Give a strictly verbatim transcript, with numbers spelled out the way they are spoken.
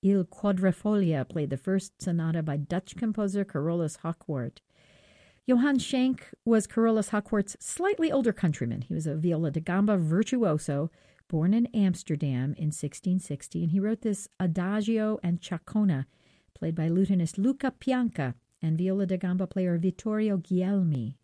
Il Quadrifoglio played the first sonata by Dutch composer Carolus Hocquart. Johann Schenk was Carolus Hocquart's slightly older countryman. He was a viola da gamba virtuoso, born in Amsterdam in sixteen sixty, and he wrote this Adagio and Ciaccona, played by lutenist Luca Pianca and viola da gamba player Vittorio Guglielmi.